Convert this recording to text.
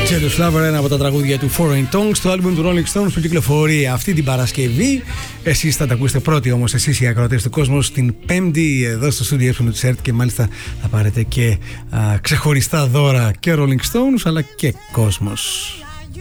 Jealous Lover, ένα από τα τραγούδια του Foreign Tongues, το άλμπουμ του Rolling Stones που κυκλοφορεί αυτή την Παρασκευή. Εσείς θα τα ακούσετε πρώτοι όμως, εσείς οι ακροατές του κόσμου, την Πέμπτη εδώ στο στούντιο του Τσέρτ, και μάλιστα θα πάρετε και ξεχωριστά δώρα και Rolling Stones αλλά και κόσμος.